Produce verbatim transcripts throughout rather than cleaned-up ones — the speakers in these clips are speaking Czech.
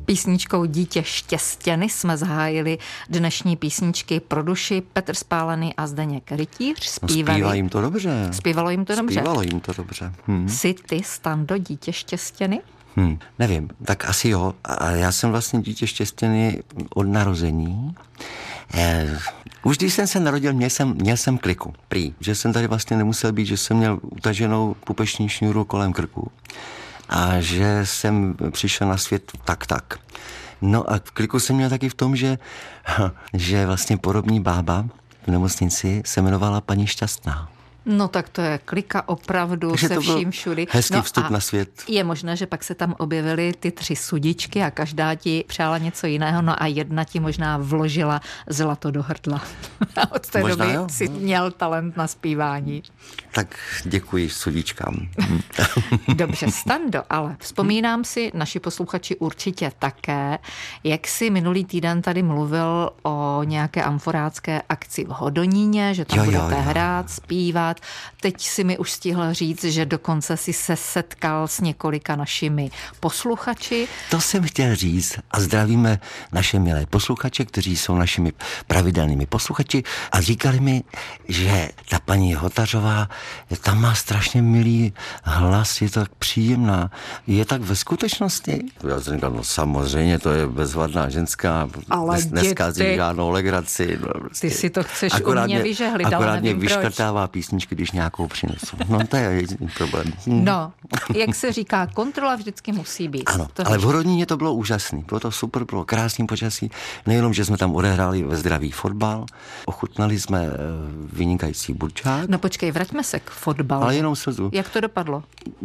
Písničkou Dítě štěstěny jsme zahájili dnešní písničky pro duši. Petr Spálený a Zdeněk Rytíř zpívali. No, zpívá jim to dobře. Zpívalo jim to dobře. Zpívalo jim to dobře. Hmm. Jsi ty, Stando, Dítě štěstěny? Hmm, nevím, tak asi jo. A já jsem vlastně Dítě štěstěny od narození. Eh, už když jsem se narodil, měl jsem, měl jsem kliku. Prý, že jsem tady vlastně nemusel být, že jsem měl utaženou pupeční šňůru kolem krku. A že jsem přišel na svět tak, tak. No a kliku jsem měl taky v tom, že, že vlastně porobní bába v nemocnici se jmenovala paní Šťastná. No tak to je klika opravdu. Takže se vším všudy. Hezký no vstup na svět. Je možné, že pak se tam objevily ty tři sudičky a každá ti přála něco jiného, no a jedna ti možná vložila zlato do hrdla. A od té možná doby jo. si měl talent na zpívání. Tak děkuji sudičkám. Dobře, Stando, ale vzpomínám si, naši posluchači určitě také, jak si minulý týden tady mluvil o nějaké amforácké akci v Hodoníně, že tam jo, budete jo, jo. hrát, zpívat. Teď si mi už stihl říct, že dokonce si se setkal s několika našimi posluchači. To jsem chtěl říct a zdravíme naše milé posluchače, kteří jsou našimi pravidelnými posluchači a říkali mi, že ta paní Hotařová, tam má strašně milý hlas, je tak příjemná. Je tak ve skutečnosti? Já jsem říkal, no samozřejmě, to je bezvadná ženská, ale dnes, neskazí ty, žádnou legraci. No, prostě. Ty si to chceš akorát u mě vyžehlit, ale akorát nevím mě vyškrtává písničky, když nějakou přinesu. No to je jediný problém. Hmm. No, jak se říká, kontrola vždycky musí být. Ano, to ale v Hodoníně to bylo úžasný. Bylo to super, bylo krásný počasí. Nejenom, že jsme tam odehráli ve zdravý fotbal, ochutnali jsme vynikající burčák. No počkej, vraťme se k fotbalu. Ale jenom slzu. Jak to dopadlo?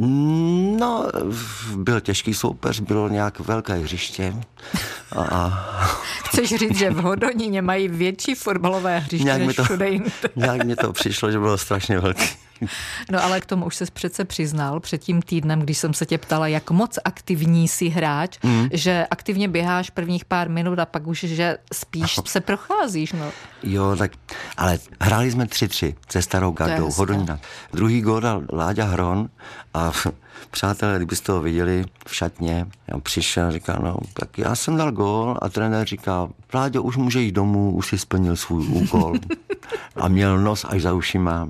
No, byl těžký soupeř, bylo nějak velké hřiště. A, a... Chceš říct, že v Hodoníně mají větší fotbalové hřiště nějak než to, všude jinde? Nějak mi to přišlo, že bylo strašně velký. No ale k tomu už ses přece přiznal před tím týdnem, když jsem se tě ptala, jak moc aktivní jsi hráč, mm. že aktivně běháš prvních pár minut a pak už, že spíš se procházíš, no. Jo, tak, ale hráli jsme tři tři se Starou Gardou, Hodonína. Druhý gól dal Láďa Hron a přátelé, kdybyste ho viděli v šatně, já přišel a říkal, no, tak já jsem dal gól a trenér říká, Vláďo, už může jít domů, už si splnil svůj úkol. A měl nos až za ušima.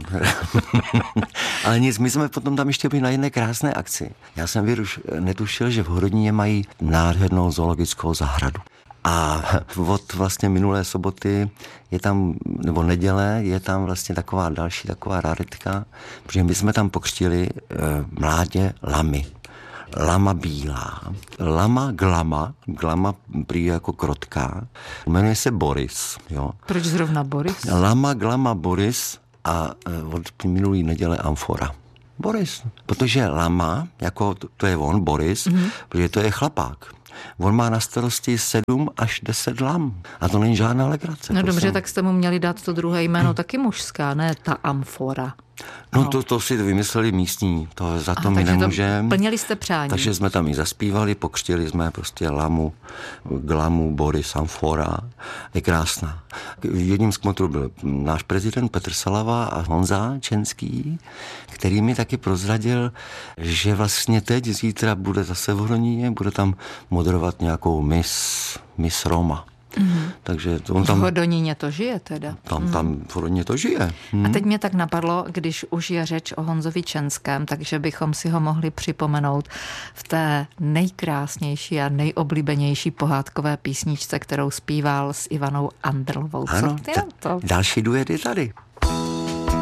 Ale nic, my jsme potom tam ještě byli na jedné krásné akci. Já jsem vyruš, netušil, že v Hodoníně mají nádhernou zoologickou zahradu. A od vlastně minulé soboty je tam, nebo neděle, je tam vlastně taková další taková raritka, protože my jsme tam pokřtili e, mládě lamy. Lama bílá, lama glama, glama prý jako krotká, jmenuje se Boris. Jo. Proč zrovna Boris? Lama glama Boris a e, od minulý neděle amfora. Boris, protože lama, jako to, to je on, Boris, mm-hmm. protože to je chlapák. On má na starosti sedm až deset lam. A to není žádná legrace. No dobře, jsem... tak jste mu měli dát to druhé jméno taky mužská, ne ta amfora. No, no. To, to si vymysleli místní, to za to Aha, my nemůžeme. Plnili jste přání. Takže jsme tam i zaspívali, pokřtili jsme prostě lamu, glamu, Boris, amfora. Je krásná. Jedním z kmotrů byl náš prezident Petr Salava a Honza Čenský, který mi taky prozradil, že vlastně teď zítra bude zase v Hodoníně, bude tam moderovat nějakou Miss, Miss Roma. Mm. Takže on tam, v Hodoníně to žije teda. Tam, mm. tam v Hodoníně to žije. Mm. A teď mě tak napadlo, když už je řeč o Honzovi Čenském, takže bychom si ho mohli připomenout v té nejkrásnější a nejoblíbenější pohádkové písničce, kterou zpíval s Ivanou Andrlovou. Ano, Co ty na to? Další duet je tady.